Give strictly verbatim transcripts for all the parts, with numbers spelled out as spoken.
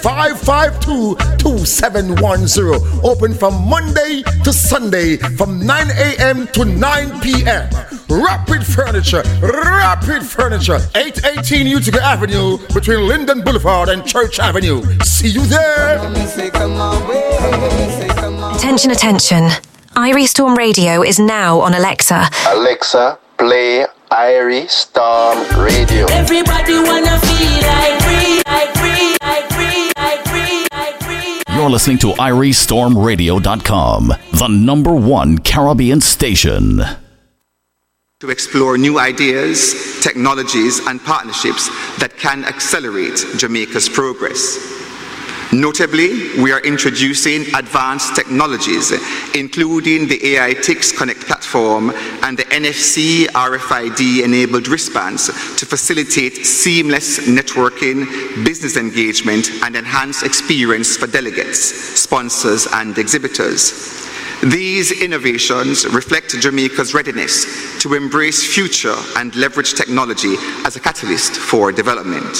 five five two, two seven one zero. Open from Monday to Sunday from nine a.m. to nine p.m. Rapid Furniture, Rapid Furniture, eight eighteen Utica Avenue between Linden Boulevard and Church Avenue. See you there. Attention, attention. Irie Storm Radio is now on Alexa. Alexa, play Irie Storm Radio. Everybody wanna feel like free, like free, like free, like free, like free. You're listening to Irie Storm Radio dot com, the number one Caribbean station. To explore new ideas, technologies, and partnerships that can accelerate Jamaica's progress. Notably, we are introducing advanced technologies, including the A I T I C S Connect platform and the N F C R F I D-enabled wristbands to facilitate seamless networking, business engagement, and enhanced experience for delegates, sponsors, and exhibitors. These innovations reflect Jamaica's readiness to embrace future and leverage technology as a catalyst for development.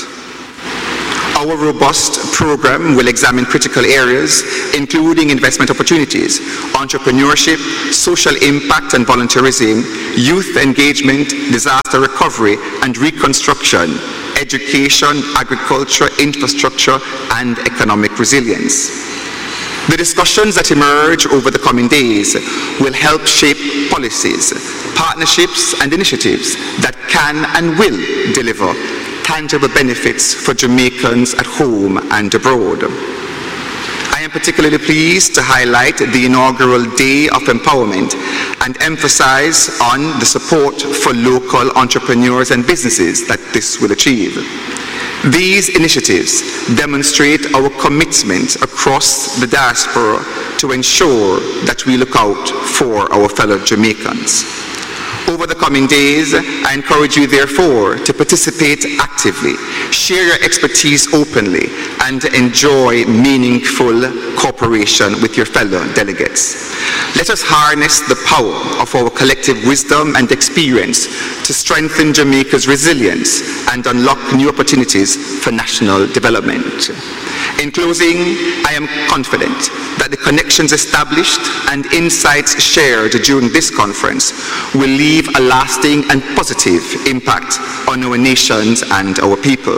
Our robust program will examine critical areas, including investment opportunities, entrepreneurship, social impact and volunteerism, youth engagement, disaster recovery and reconstruction, education, agriculture, infrastructure, and economic resilience. The discussions that emerge over the coming days will help shape policies, partnerships, and initiatives that can and will deliver tangible benefits for Jamaicans at home and abroad. I am particularly pleased to highlight the inaugural Day of Empowerment and emphasize on the support for local entrepreneurs and businesses that this will achieve. These initiatives demonstrate our commitment across the diaspora to ensure that we look out for our fellow Jamaicans. Over the coming days, I encourage you, therefore, to participate actively, share your expertise openly, and enjoy meaningful cooperation with your fellow delegates. Let us harness the power of our collective wisdom and experience to strengthen Jamaica's resilience and unlock new opportunities for national development. In closing, I am confident that the connections established and insights shared during this conference will leave a lasting and positive impact on our nations and our people.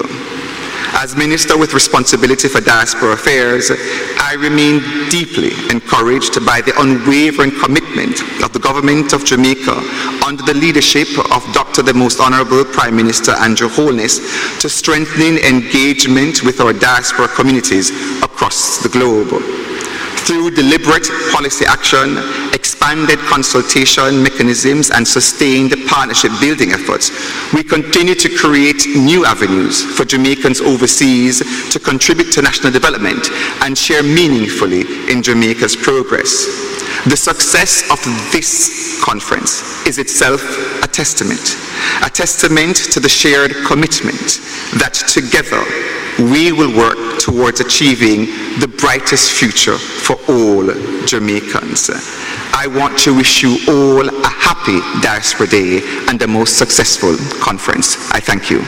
As Minister with responsibility for diaspora affairs, I remain deeply encouraged by the unwavering commitment of the Government of Jamaica under the leadership of Doctor the Most Honorable Prime Minister Andrew Holness to strengthening engagement with our diaspora communities across the globe. Through deliberate policy action, expanded consultation mechanisms, and sustained partnership building efforts, we continue to create new avenues for Jamaicans overseas to contribute to national development and share meaningfully in Jamaica's progress. The success of this conference is itself a testament, a testament to the shared commitment that together we will work towards achieving the brightest future for all Jamaicans. I want to wish you all a happy Diaspora Day and a most successful conference. I thank you.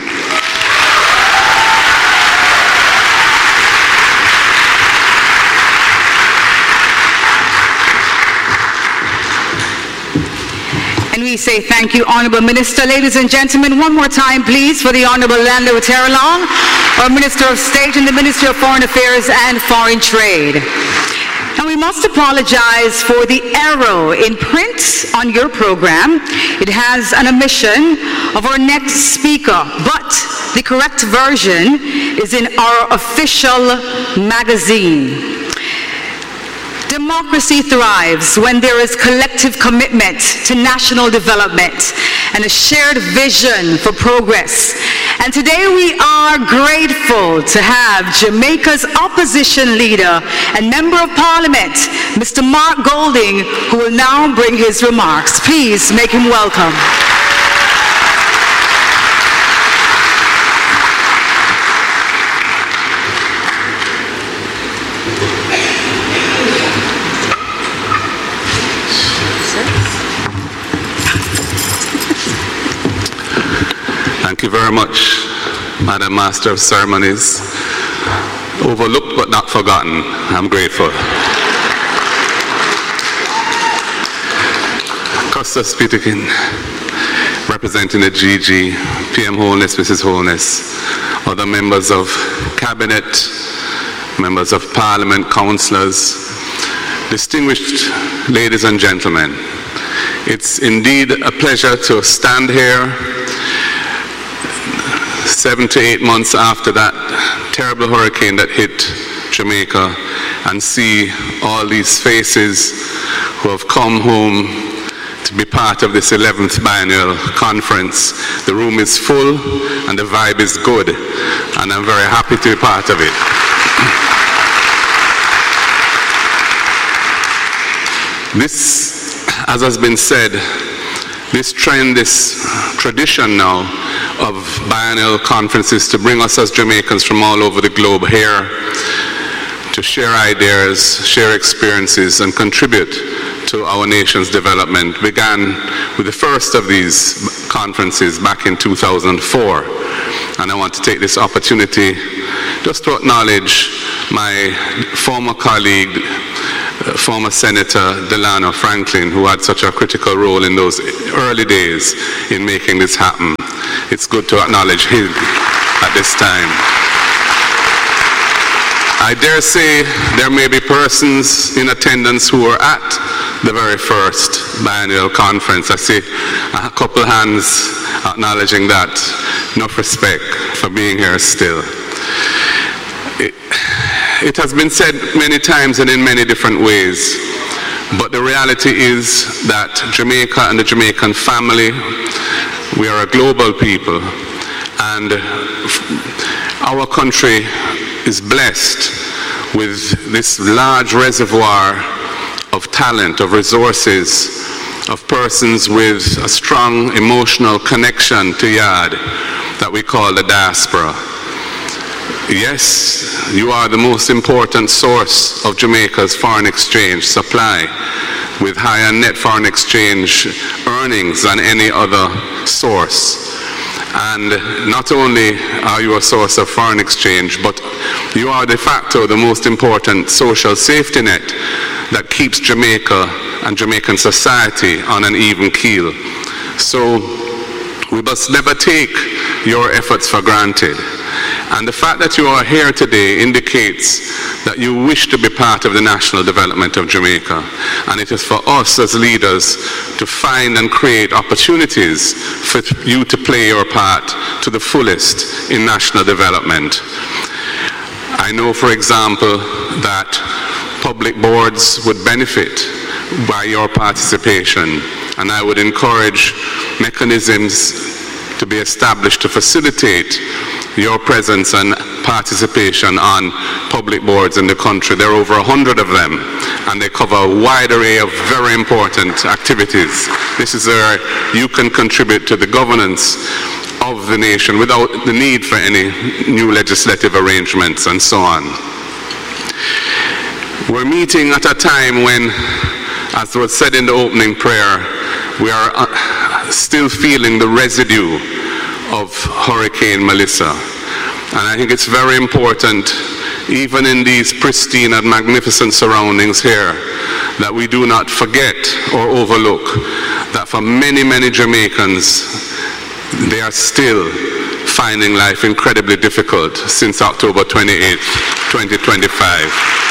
And we say thank you, Honourable Minister. Ladies and gentlemen, one more time, please, for the Honourable Lando Terralong, our Minister of State in the Ministry of Foreign Affairs and Foreign Trade. Now, we must apologize for the error in print on your program. It has an omission of our next speaker, but the correct version is in our official magazine. Democracy thrives when there is collective commitment to national development and a shared vision for progress. And today we are grateful to have Jamaica's opposition leader and Member of Parliament, Mister Mark Golding, who will now bring his remarks. Please make him welcome. Thank you very much, Madam Master of Ceremonies. overlooked but not forgotten. I'm grateful. Costas Peterkin, representing the G G, P M Holness, Missus Holness, other members of Cabinet, members of Parliament, councillors, distinguished ladies and gentlemen. It's indeed a pleasure to stand here seven to eight months after that terrible hurricane that hit Jamaica and see all these faces who have come home to be part of this eleventh biennial conference. The room is full and the vibe is good, and I'm very happy to be part of it. This, as has been said, this trend, this tradition now of biennial conferences to bring us as Jamaicans from all over the globe here to share ideas, share experiences, and contribute to our nation's development began with the first of these conferences back in two thousand four. And I want to take this opportunity just to acknowledge my former colleague, uh, former Senator Delano Franklin, who had such a critical role in those early days in making this happen. It's good to acknowledge him at this time. I dare say there may be persons in attendance who were at the very first biennial conference. I see a couple hands acknowledging that. Enough respect for being here still. It, it has been said many times and in many different ways, but the reality is that Jamaica and the Jamaican family, we are a global people, and our country is blessed with this large reservoir of talent, of resources, of persons with a strong emotional connection to Yard that we call the diaspora. Yes, you are the most important source of Jamaica's foreign exchange supply, with higher net foreign exchange earnings than any other source. And not only are you a source of foreign exchange, but you are de facto the most important social safety net that keeps Jamaica and Jamaican society on an even keel. So we must never take your efforts for granted. And the fact that you are here today indicates that you wish to be part of the national development of Jamaica. And it is for us as leaders to find and create opportunities for you to play your part to the fullest in national development. I know, for example, that public boards would benefit by your participation, and I would encourage mechanisms to be established to facilitate your presence and participation on public boards in the country. There are over a hundred of them, and they cover a wide array of very important activities. This is where you can contribute to the governance of the nation without the need for any new legislative arrangements and so on. We're meeting at a time when, as was said in the opening prayer, we are uh, still feeling the residue of Hurricane Melissa. And I think it's very important, even in these pristine and magnificent surroundings here, that we do not forget or overlook that for many, many Jamaicans, they are still finding life incredibly difficult since October twenty-eighth, twenty twenty-five.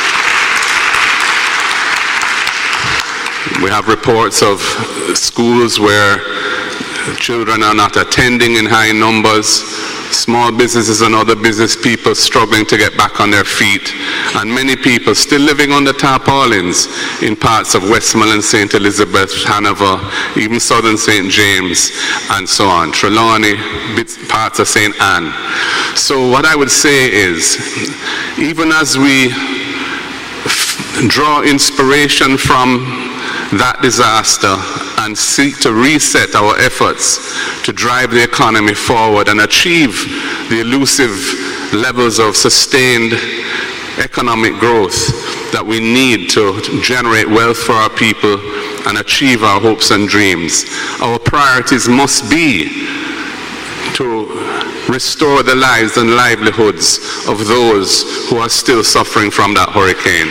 We have reports of schools where children are not attending in high numbers, small businesses and other business people struggling to get back on their feet, and many people still living under tarpaulins in parts of Westmoreland, Saint Elizabeth, Hanover, even southern Saint James, and so on, Trelawney, bits, parts of Saint Anne. So what I would say is, even as we f- draw inspiration from that disaster and seek to reset our efforts to drive the economy forward and achieve the elusive levels of sustained economic growth that we need to generate wealth for our people and achieve our hopes and dreams. Our priorities must be to restore the lives and livelihoods of those who are still suffering from that hurricane.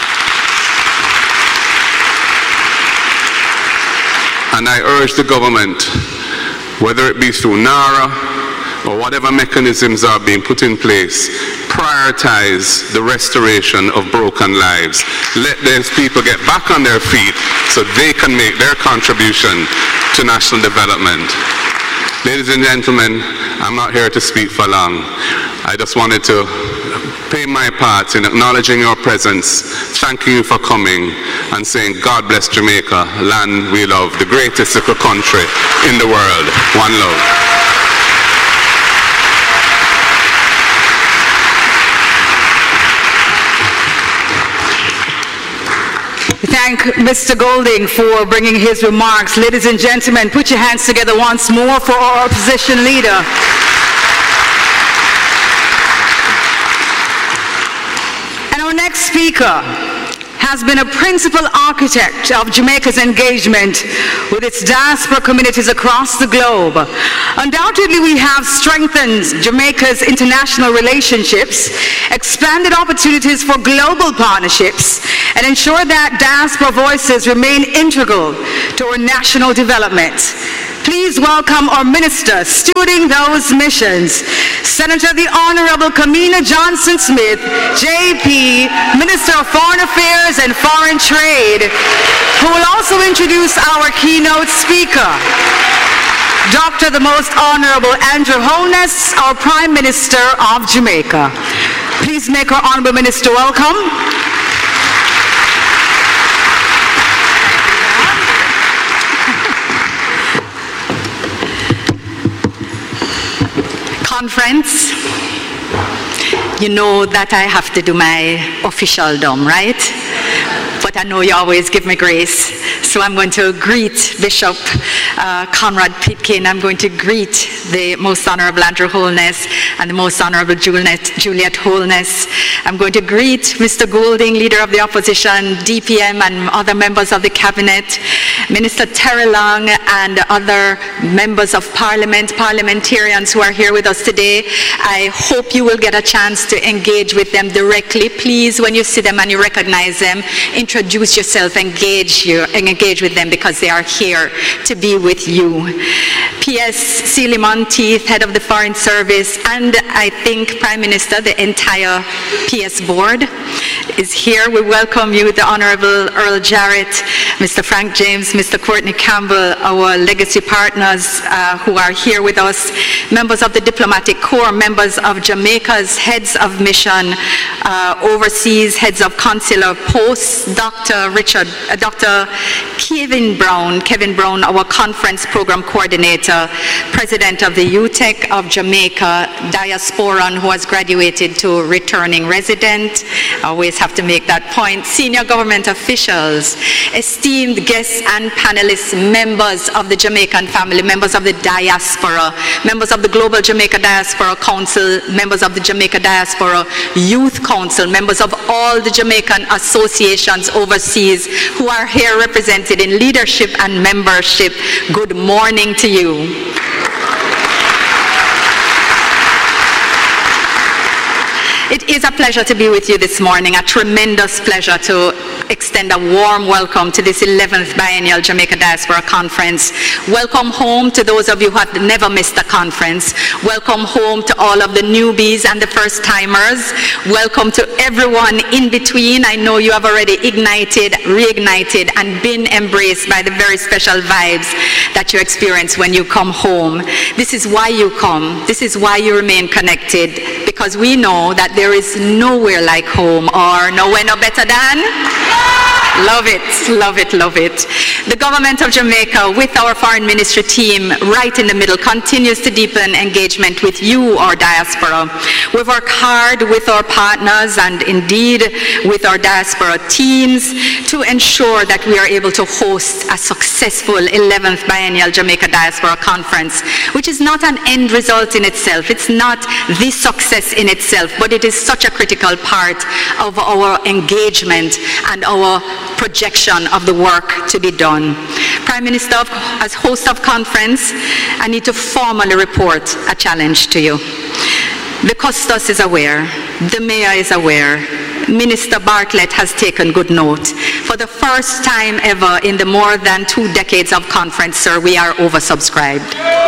And I urge the government, whether it be through NARA or whatever mechanisms are being put in place, prioritize the restoration of broken lives. Let those people get back on their feet so they can make their contribution to national development. Ladies and gentlemen, I'm not here to speak for long. I just wanted to pay my part in acknowledging your presence, thanking you for coming, and saying God bless Jamaica, land we love, the greatest little country in the world. One love. Thank Mister Golding for bringing his remarks. Ladies and gentlemen, put your hands together once more for our opposition leader. And our next speaker has been a principal architect of Jamaica's engagement with its diaspora communities across the globe. Undoubtedly, we have strengthened Jamaica's international relationships, expanded opportunities for global partnerships, and ensured that diaspora voices remain integral to our national development. Please welcome our minister stewarding those missions, Senator the Honorable Kamina Johnson-Smith, J P, Minister of Foreign Affairs and Foreign Trade, who will also introduce our keynote speaker, Doctor the Most Honorable Andrew Holness, our Prime Minister of Jamaica. Please make our Honorable Minister welcome. Conference, you know that I have to do my officialdom, right? But I know you always give me grace. So I'm going to greet Bishop uh, Conrad Pitkin. I'm going to greet the Most Honorable Andrew Holness and the Most Honorable Juliet, Juliet Holness. I'm going to greet Mister Golding, Leader of the Opposition, D P M and other members of the Cabinet, Minister Terry Long and other members of Parliament, parliamentarians who are here with us today. I hope you will get a chance to engage with them directly. Please, when you see them and you recognize them, introduce yourself, engage you, engage with them because they are here to be with you. P S Sealy Monteith, Head of the Foreign Service, and I think Prime Minister, the entire P S Board is here. We welcome you, the Honorable Earl Jarrett, Mister Frank James, Mister Courtney Campbell, our legacy partners uh, who are here with us, members of the Diplomatic Corps, members of Jamaica's heads of mission, uh, overseas heads of consular posts, Doctor Richard, uh, Doctor Kevin Brown, Kevin Brown, our conference program coordinator, president of the U T E C of Jamaica, diasporan who has graduated to returning resident. I always have to make that point. Senior government officials, esteemed guests and panelists, members of the Jamaican family, members of the diaspora, members of the Global Jamaica Diaspora Council, members of the Jamaica Diaspora Youth Council, members of all the Jamaican associations overseas who are here represented in leadership and membership. Good morning to you. It is a pleasure to be with you this morning, a tremendous pleasure to extend a warm welcome to this eleventh Biennial Jamaica Diaspora Conference. Welcome home to those of you who have never missed a conference. Welcome home to all of the newbies and the first-timers. Welcome to everyone in between. I know you have already ignited, reignited, and been embraced by the very special vibes that you experience when you come home. This is why you come. This is why you remain connected, because we know that there is nowhere like home, or nowhere no better than. Love it, love it, love it. The government of Jamaica, with our foreign ministry team right in the middle, continues to deepen engagement with you, our diaspora. We work hard with our partners and indeed with our diaspora teams to ensure that we are able to host a successful eleventh Biennial Jamaica Diaspora Conference, which is not an end result in itself. It's not the success in itself, but it is such a critical part of our engagement and our projection of the work to be done. Prime Minister, as host of conference, I need to formally report a challenge to you. The Custos is aware, the Mayor is aware, Minister Bartlett has taken good note. For the first time ever in the more than two decades of conference, sir, we are oversubscribed.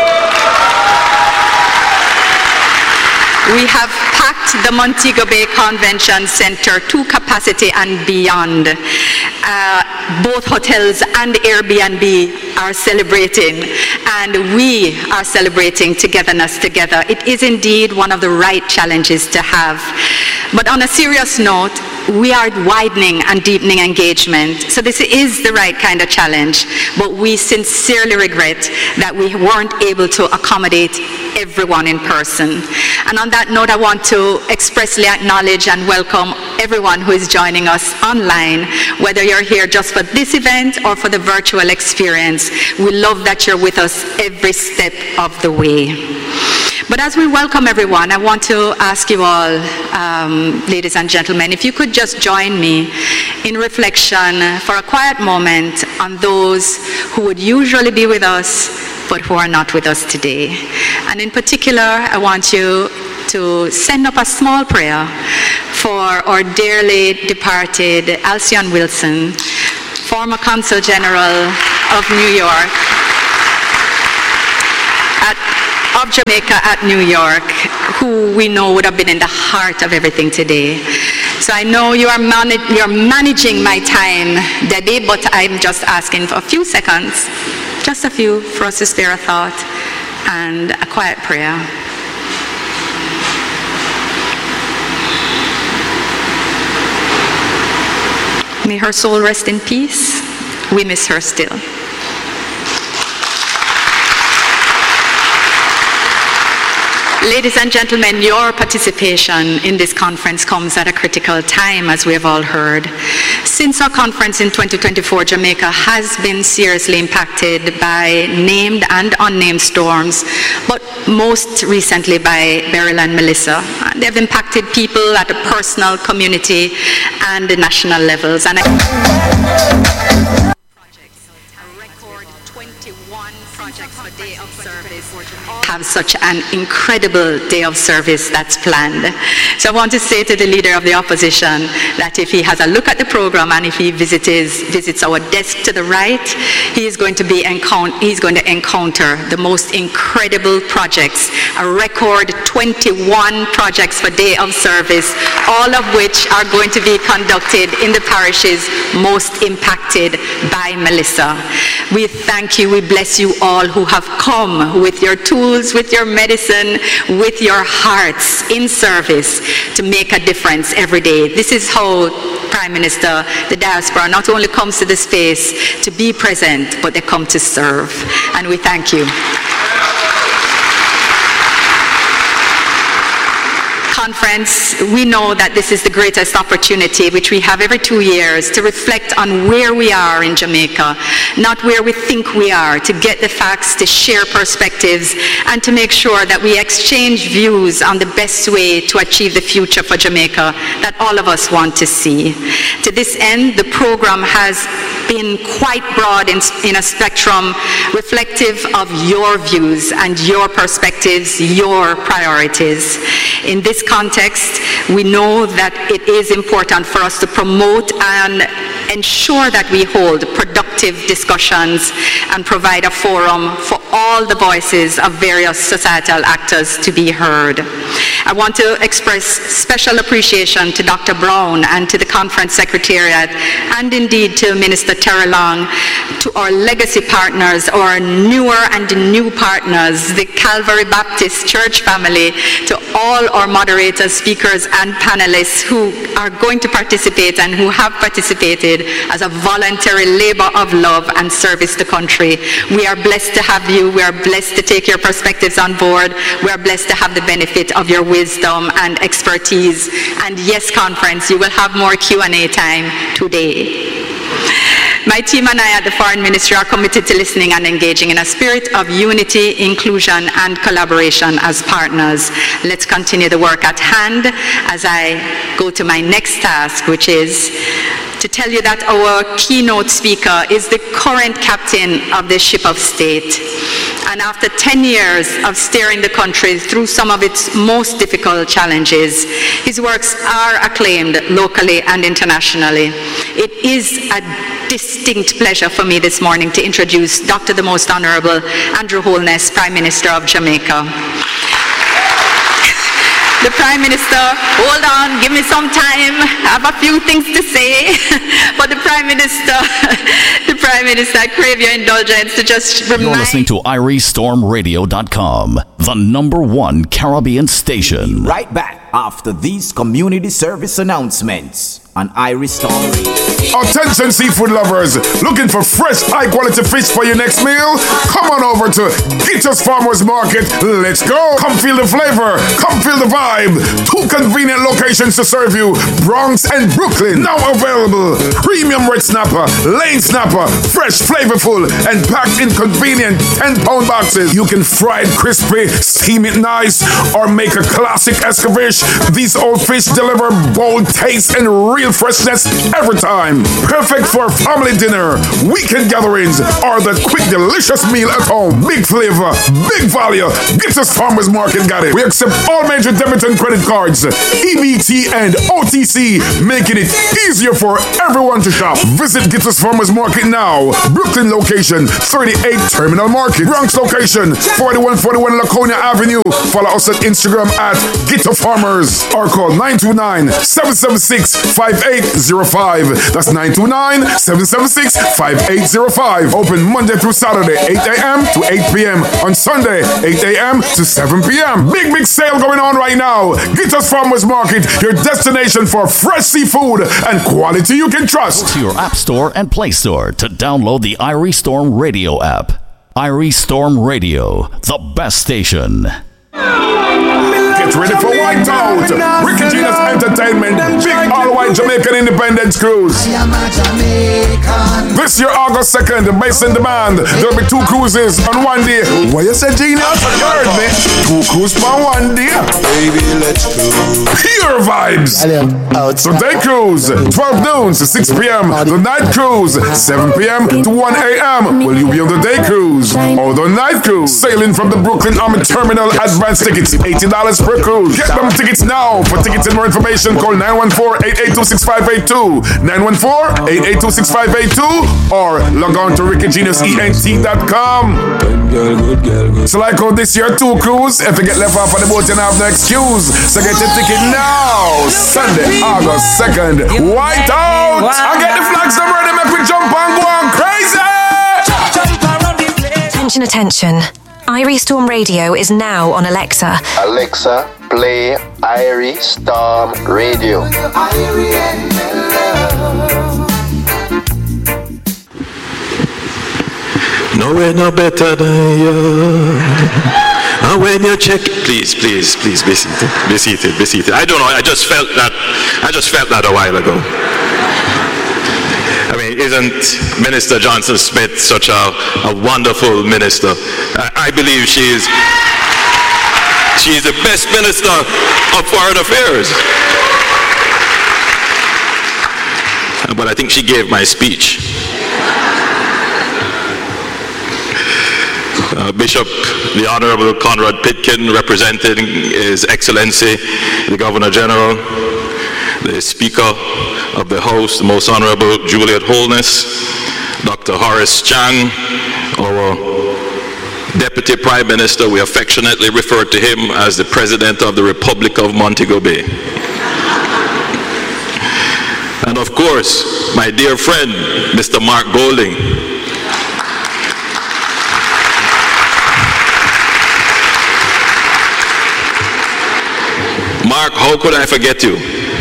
We have packed the Montego Bay Convention Center to capacity and beyond. Uh, both hotels and Airbnb are celebrating, and we are celebrating togetherness together. It is indeed one of the right challenges to have. But on a serious note, we are widening and deepening engagement. So this is the right kind of challenge, but we sincerely regret that we weren't able to accommodate everyone in person. And on that note, I want to expressly acknowledge and welcome everyone who is joining us online, whether you're here just for this event or for the virtual experience. We love that you're with us every step of the way. But as we welcome everyone, I want to ask you all, um, ladies and gentlemen, if you could just join me in reflection for a quiet moment on those who would usually be with us, but who are not with us today. And in particular, I want you to send up a small prayer for our dearly departed Alcyon Wilson, former Consul General of New York, at of Jamaica at New York, who we know would have been in the heart of everything today. So I know you are mani- you're managing my time, Debbie, but I'm just asking for a few seconds, just a few, for us to spare a thought and a quiet prayer. May her soul rest in peace. We miss her still. Ladies and gentlemen, your participation in this conference comes at a critical time, as we have all heard. Since our conference in twenty twenty-four, Jamaica has been seriously impacted by named and unnamed storms, but most recently by Beryl and Melissa. They've impacted people at the personal, community, and the national levels. And I projects for day of service have such an incredible day of service that's planned. So I want to say to the leader of the opposition that if he has a look at the program and if he visits visits our desk to the right, he is going to be encount- he's going to encounter the most incredible projects, a record twenty-one projects for day of service, all of which are going to be conducted in the parishes most impacted by Melissa. We thank you, we bless you all who have come with your tools, with your medicine, with your hearts in service to make a difference every day. This is how, Prime Minister, the diaspora not only comes to this space to be present, but they come to serve. And we thank you. Conference, we know that this is the greatest opportunity which we have every two years to reflect on where we are in Jamaica, not where we think we are, to get the facts, to share perspectives, and to make sure that we exchange views on the best way to achieve the future for Jamaica that all of us want to see. To this end, the program has been quite broad in, in a spectrum reflective of your views and your perspectives, your priorities. In this context, we know that it is important for us to promote and ensure that we hold productive discussions and provide a forum for all the voices of various societal actors to be heard. I want to express special appreciation to Doctor Brown and to the Conference Secretariat, and indeed to Minister Terry Long, to our legacy partners, our newer and new partners, the Calvary Baptist Church family, to all our moderators, speakers, and panelists who are going to participate and who have participated as a voluntary labor of love and service to country. We are blessed to have you. We are blessed to take your perspectives on board. We are blessed to have the benefit of your wisdom and expertise. And yes, conference, you will have more Q and A time today. My team and I at the Foreign Ministry are committed to listening and engaging in a spirit of unity, inclusion, and collaboration as partners. Let's continue the work at hand as I go to my next task, which is to tell you that our keynote speaker is the current captain of the ship of state. And after ten years of steering the country through some of its most difficult challenges, his works are acclaimed locally and internationally. It is a distinct pleasure for me this morning to introduce Doctor the Most Honorable Andrew Holness, Prime Minister of Jamaica. The Prime Minister, hold on, give me some time. I have a few things to say. But the Prime Minister, the Prime Minister, I crave your indulgence to just remind... You're listening to Irie Storm Radio dot com, the number one Caribbean station. Right back after these community service announcements on Irie Storm Radio. Attention seafood lovers, looking for fresh, high-quality fish for your next meal? Come on over to Gittos Farmers Market. Let's go. Come feel the flavor. Come feel the vibe. Two convenient locations to serve you, Bronx and Brooklyn. Now available. Premium red snapper, lane snapper, fresh, flavorful, and packed in convenient ten-pound boxes. You can fry it crispy, steam it nice, or make a classic escabeche. These old fish deliver bold taste and real freshness every time. Perfect for family dinner, weekend gatherings, or the quick delicious meal at home. Big flavor, big value. Gittos Farmers Market got it. We accept all major debit and credit cards, E B T and O T C, making it easier for everyone to shop. Visit Gittos Farmers Market now. Brooklyn location, thirty-eight Terminal Market. Bronx location, forty-one forty-one Laconia Avenue. Follow us on Instagram at Gitto Farmers or call nine two nine, seven seven six, five eight zero five. That's nine two nine, seven seven six, five eight zero five. Open Monday through Saturday, eight a.m. to eight p.m. On Sunday, eight a.m. to seven p.m. Big, big sale going on right now. Gittos Farmers Market, your destination for fresh seafood and quality you can trust. Go to your App Store and Play Store to download the Irie Storm Radio app. Irie Storm Radio, the best station. Get ready for Whiteout, Ricky Genius Entertainment, big all-white Jamaican Independence Cruise. This year, August second, based in demand, there'll be two cruises on one day. What you said, Genius? You heard me. Two cruises on one day. Baby, let's go. Pure vibes. The day cruise, twelve noon to six p.m. The night cruise, seven p.m. to one a.m. Will you be on the day cruise or the night cruise? Sailing from the Brooklyn Army Terminal, advance tickets, eighty dollars per cruise. Get them tickets now. For tickets and more information, call nine one four, eight eight two, six five eight two, nine one four, eight eight two, six five eight two, or log on to ricky genius ent dot com. So like how this year two cruise, if you get left off on the boat, you have no excuse. So get your ticket now. Sunday, August second, Whiteout. I get the flags them ready, make we jump and go on crazy. Attention, attention. Irie Storm Radio is now on Alexa. Alexa, play Irie Storm Radio. No way no better than you. And when you check, please, please, please be seated, be seated, be seated. I don't know. I just felt that. I just felt that a while ago. I mean, isn't Minister Johnson Smith such a, a wonderful minister? I, I believe she is. She is the best minister of foreign affairs. But I think she gave my speech. Uh, Bishop, the Honorable Conrad Pitkin, representing His Excellency, the Governor General, the Speaker of the House, the Most Honorable Juliet Holness, Doctor Horace Chang, our Deputy Prime Minister. We affectionately refer to him as the President of the Republic of Montego Bay. And of course, my dear friend, Mister Mark Golding. Mark, how could I forget you?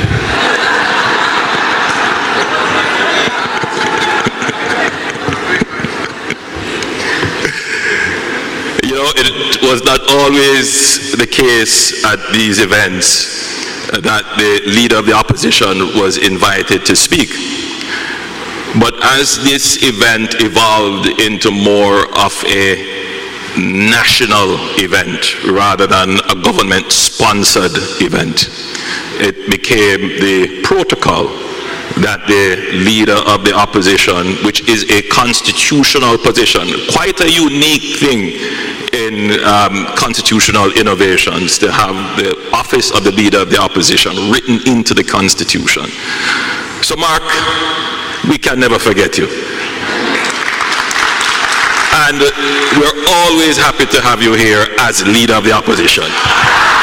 You know, it was not always the case at these events that the leader of the opposition was invited to speak. But as this event evolved into more of a national event rather than a government-sponsored event, it became the protocol that the leader of the opposition, which is a constitutional position, quite a unique thing in um, constitutional innovations, to have the office of the leader of the opposition written into the Constitution. So Mark, we can never forget you. And we're always happy to have you here as leader of the opposition.